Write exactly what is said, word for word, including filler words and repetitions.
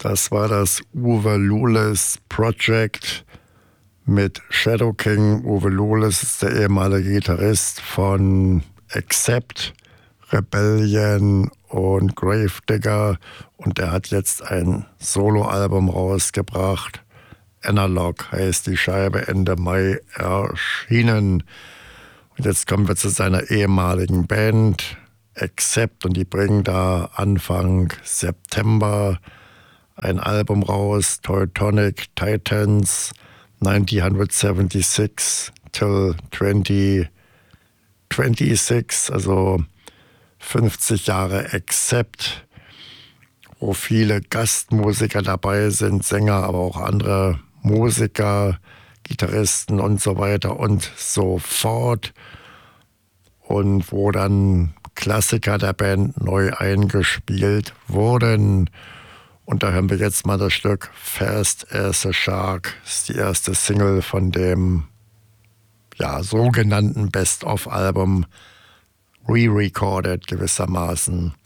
Das war das Uwe Lulis Project mit Shadow King. Uwe Lulis ist der ehemalige Gitarrist von Accept, Rebellion und Gravedigger, und er hat jetzt ein Soloalbum rausgebracht. Analog heißt die Scheibe, Ende Mai erschienen. Und jetzt kommen wir zu seiner ehemaligen Band Accept, und die bringen da Anfang September ein Album raus, Teutonic Titans neunzehnhundertsechsundsiebzig till zwanzig sechsundzwanzig, also fünfzig Jahre Accept, wo viele Gastmusiker dabei sind, Sänger, aber auch andere Musiker, Gitarristen und so weiter und so fort. Und wo dann Klassiker der Band neu eingespielt wurden. Und da hören wir jetzt mal das Stück Fast as a Shark. Das ist die erste Single von dem ja, sogenannten Best-of-Album, re-recorded gewissermaßen.